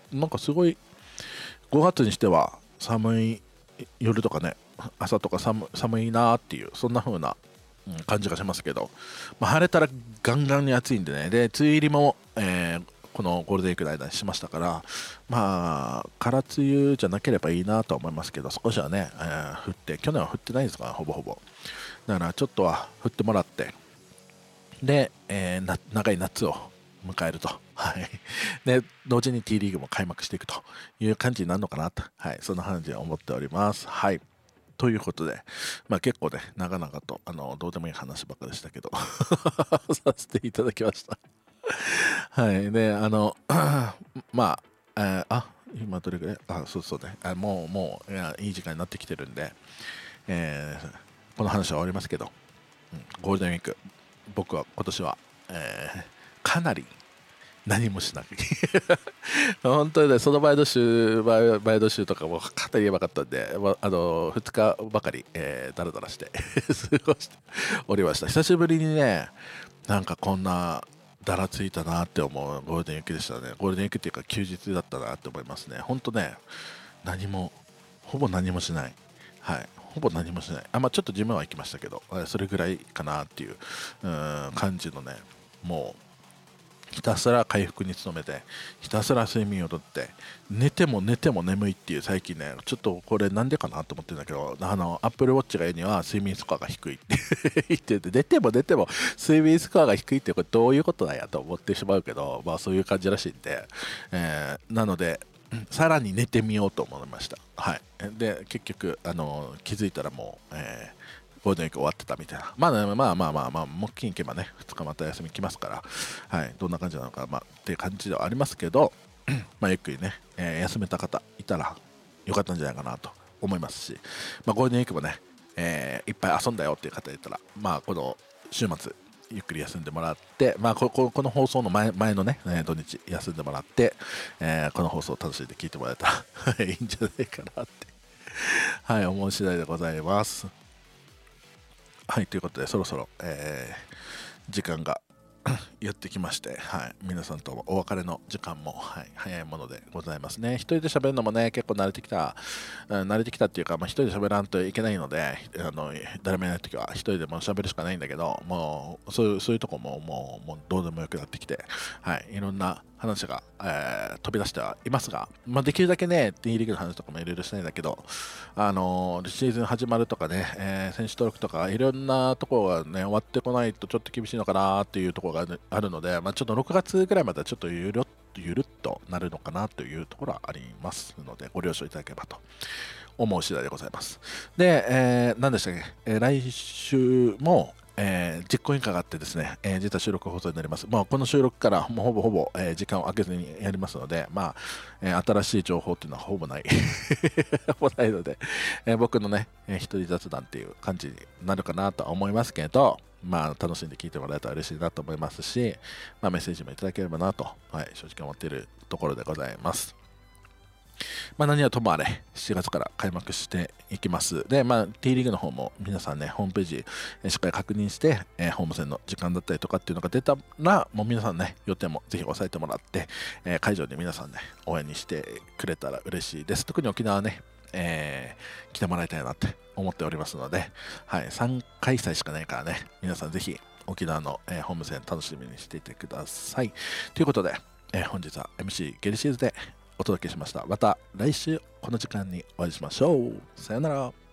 なんかすごい5月にしては寒い夜とかね、朝とか寒いなーっていう、そんな風な感じがしますけど、晴れたらガンガンに暑いんでね。で、梅雨入りも、このゴールデンウィークの間にしましたから、空梅雨じゃなければいいなとは思いますけど、少しはね、降って、去年は降ってないですから、ほぼほぼ。だからちょっとは降ってもらって、で、長い夏を迎えると、はい、で同時に T リーグも開幕していくという感じになるのかなと、はい、そんな感じで思っております。はい、ということで、結構ね、長々とどうでもいい話ばっかでしたけどさせていただきました。はい、で、まあ、今どれぐらい、そうそうね、もういい時間になってきてるんで、この話は終わりますけど、ゴールデンウィーク、僕は今年は、かなり何もしない本当にね、そのバイト週とかもかなりやばかったんで、2日ばかり、だらだらして過ごしておりました。久しぶりにね、なんかこんなだらついたなって思うゴールデンウィークでしたね。ゴールデンウィークっていうか休日だったなって思いますね。本当ね、ほぼ何もしない。はい。ほぼ何もしない。ちょっとジムは行きましたけど、それぐらいかなっていう、感じのね、もう、ひたすら回復に努めて、ひたすら睡眠をとって、寝ても寝ても眠いっていう、最近ね、ちょっとこれなんでかなと思ってるんだけど、Apple Watch が言うには睡眠スコアが低いって言ってて、寝ても寝ても睡眠スコアが低いってこれどういうことだやと思ってしまうけど、そういう感じらしいんで、なので、さらに寝てみようと思いました。はい。で、結局、気づいたらもう、ゴールデンウィーク終わってたみたいな。木金行けばね、2日また休み来ますから、はい、どんな感じなのか、っていう感じではありますけど、ゆっくりね、休めた方いたらよかったんじゃないかなと思いますし、ゴールデンウィークもね、いっぱい遊んだよっていう方いたら、この週末、ゆっくり休んでもらって、この放送の前のね、土日休んでもらって、この放送を楽しんで聞いてもらえたらいいんじゃないかなって、はい、思う次第でございます。はい、ということで、そろそろ、時間がやってきまして、はい、皆さんとお別れの時間も、はい、早いものでございますね。一人で喋るのもね、結構慣れてきたっていうか、一人で喋らんといけないので、誰もいないときは一人でも喋るしかないんだけど、もうそういうとこもうどうでもよくなってきて、はい、いろんな話が、飛び出してはいますが、できるだけね、T リーグの話とかもいろいろしたいんだけど、シーズン始まるとかね、選手登録とかいろんなところがね、終わってこないとちょっと厳しいのかなっていうところがあるので、ちょっと6月ぐらいまではちょっとゆるっとなるのかなというところはありますので、ご了承いただければと思う次第でございます。で、何でしたっけ、来週も、実行委員会があってですね、実は収録放送になります。この収録からもうほぼ時間を空けずにやりますので、新しい情報っていうのはほぼないほぼないので、僕のね、一人雑談っていう感じになるかなとは思いますけど、楽しんで聞いてもらえたら嬉しいなと思いますし、メッセージもいただければなと、はい、正直思っているところでございます。何はともあれ、7月から開幕していきます。で、T リーグの方も皆さんね、ホームページ、しっかり確認して、ホーム戦の時間だったりとかっていうのが出たら、もう皆さんね、予定もぜひ押さえてもらって、会場で皆さんね、応援にしてくれたら嬉しいです。特に沖縄ね、来てもらいたいなって思っておりますので、はい、3開催しかないからね、皆さんぜひ沖縄の、ホーム戦楽しみにしていてください。ということで、本日は MC ゲリシーズでお届けしました。また来週この時間にお会いしましょう。さよなら。